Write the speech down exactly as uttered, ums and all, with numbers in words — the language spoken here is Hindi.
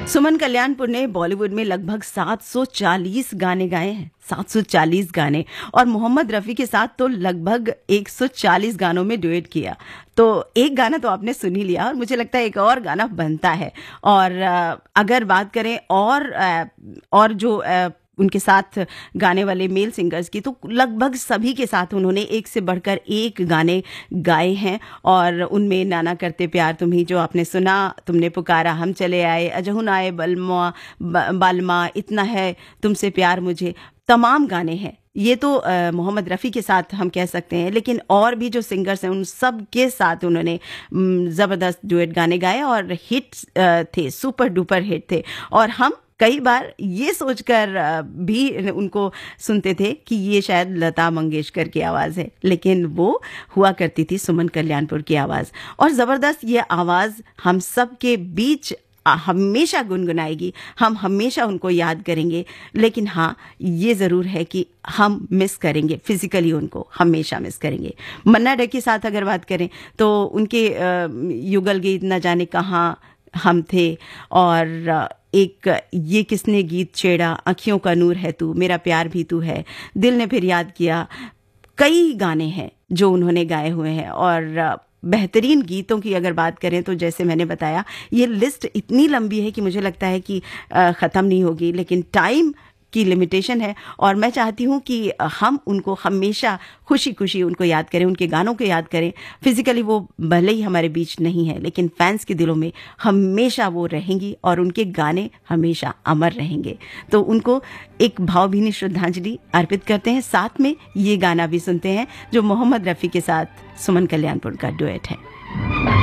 सुमन कल्याणपुर ने बॉलीवुड में लगभग सात सौ चालीस गाने गाए हैं, सात सौ चालीस गाने, और मोहम्मद रफ़ी के साथ तो लगभग एक सौ चालीस गानों में डुएट किया। तो एक गाना तो आपने सुन ही लिया और मुझे लगता है एक और गाना बनता है। और अगर बात करें और और जो उनके साथ गाने वाले मेल सिंगर्स की, तो लगभग सभी के साथ उन्होंने एक से बढ़कर एक गाने गाए हैं। और उनमें नाना करते प्यार तुम्ही जो आपने सुना, तुमने पुकारा, हम चले आए, अजहुन आए बलमा बालमा, इतना है तुमसे प्यार मुझे, तमाम गाने हैं। ये तो मोहम्मद रफ़ी के साथ हम कह सकते हैं, लेकिन और भी जो सिंगर्स हैं उन सब के साथ उन्होंने ज़बरदस्त डुएट गाने गाए और हिट थे, सुपर डुपर हिट थे। और हम कई बार ये सोचकर भी उनको सुनते थे कि ये शायद लता मंगेशकर की आवाज़ है, लेकिन वो हुआ करती थी सुमन कल्याणपुर की आवाज़। और ज़बरदस्त ये आवाज़ हम सब के बीच हमेशा गुनगुनाएगी, हम हमेशा उनको याद करेंगे। लेकिन हाँ, ये ज़रूर है कि हम मिस करेंगे, फिज़िकली उनको हमेशा मिस करेंगे। मन्ना डे के साथ अगर बात करें तो उनके युगल गीत न जाने कहाँ हम थे, और एक ये किसने गीत छेड़ा, आँखियों का नूर है तू, मेरा प्यार भी तू है, दिल ने फिर याद किया, कई गाने हैं जो उन्होंने गाए हुए हैं। और बेहतरीन गीतों की अगर बात करें तो जैसे मैंने बताया, ये लिस्ट इतनी लंबी है कि मुझे लगता है कि ख़त्म नहीं होगी, लेकिन टाइम की लिमिटेशन है। और मैं चाहती हूँ कि हम उनको हमेशा खुशी खुशी उनको याद करें, उनके गानों को याद करें। फिज़िकली वो भले ही हमारे बीच नहीं है, लेकिन फैंस के दिलों में हमेशा वो रहेंगी और उनके गाने हमेशा अमर रहेंगे। तो उनको एक भावभीनी श्रद्धांजलि अर्पित करते हैं, साथ में ये गाना भी सुनते हैं जो मोहम्मद रफ़ी के साथ सुमन कल्याणपुर का डुएट है।